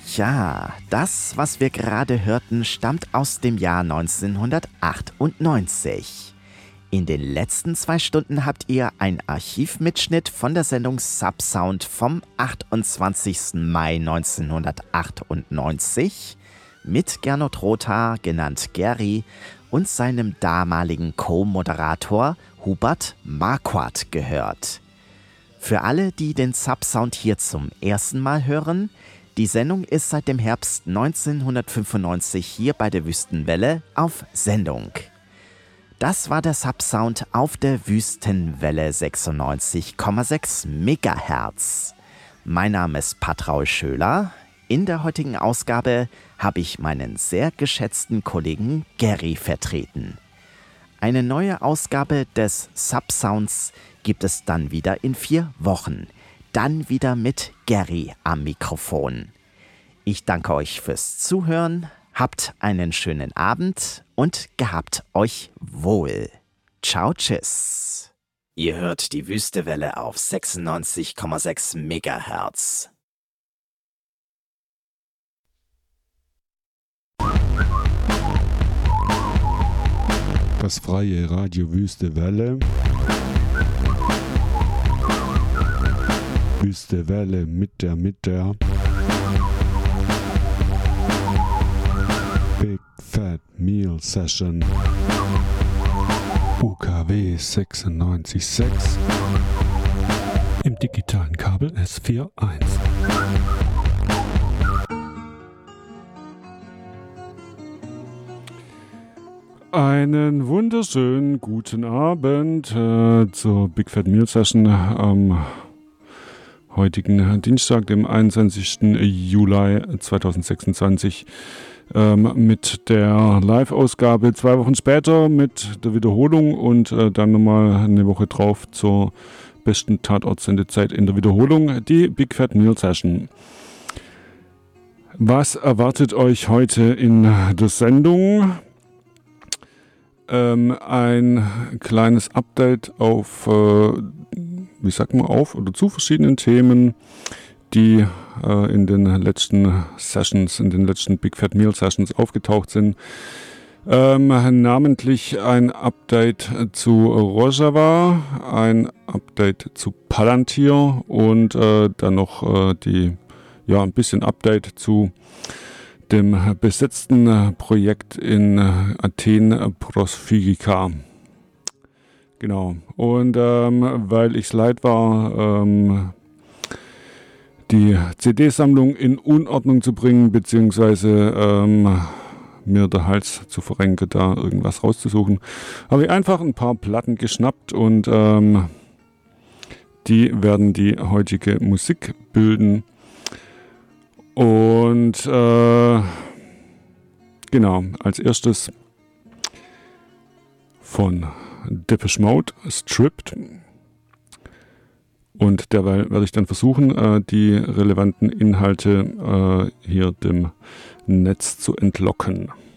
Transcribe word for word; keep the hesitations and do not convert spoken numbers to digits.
Ja, das, was wir gerade hörten, stammt aus dem Jahr neunzehnhundertachtundneunzig. In den letzten zwei Stunden habt ihr einen Archivmitschnitt von der Sendung Subsound vom achtundzwanzigsten Mai neunzehnhundertachtundneunzig mit Gernot Rother, genannt Geri, und seinem damaligen Co-Moderator Hubert Marquardt gehört. Für alle, die den Subsound hier zum ersten Mal hören, die Sendung ist seit dem Herbst neunzehnhundertfünfundneunzig hier bei der Wüstenwelle auf Sendung. Das war der Subsound auf der Wüstenwelle sechsundneunzig Komma sechs Megahertz. Mein Name ist Patraul Schöler. In der heutigen Ausgabe habe ich meinen sehr geschätzten Kollegen Geri vertreten. Eine neue Ausgabe des Subsounds gibt es dann wieder in vier Wochen. Dann wieder mit Geri am Mikrofon. Ich danke euch fürs Zuhören. Habt einen schönen Abend und gehabt euch wohl. Ciao, tschüss. Ihr hört die Wüstewelle auf sechsundneunzig Komma sechs Megahertz. Das freie Radio Wüstewelle. Wüstewelle mit der, mit der. Big Fat Meal Session. U K W sechsundneunzig Komma sechs. Im digitalen Kabel S vier Punkt eins. Einen wunderschönen guten Abend äh, zur Big Fat Meal Session am heutigen Dienstag, dem einundzwanzigsten Juli zweitausendsechsundzwanzig, ähm, mit der Live-Ausgabe zwei Wochen später mit der Wiederholung und äh, dann nochmal eine Woche drauf zur besten Tatortsendezeit in der Wiederholung, die Big Fat Meal Session. Was erwartet euch heute in der Sendung? Ähm, ein kleines Update auf, äh, wie sagt man, auf oder zu verschiedenen Themen, die äh, in den letzten Sessions, in den letzten Big Fat Meal Sessions aufgetaucht sind. Ähm, namentlich ein Update zu Rojava, ein Update zu Palantir und äh, dann noch äh, die, ja, ein bisschen Update zu dem besetzten Projekt in Athen Prosphygika. Genau. Und ähm, weil ich es leid war, ähm, die C D-Sammlung in Unordnung zu bringen, beziehungsweise ähm, mir der Hals zu verrenken, da irgendwas rauszusuchen, habe ich einfach ein paar Platten geschnappt und ähm, die werden die heutige Musik bilden. Und äh, genau, als erstes von Depeche Mode, Stripped. Und derweil werde ich dann versuchen, äh, die relevanten Inhalte äh, hier dem Netz zu entlocken.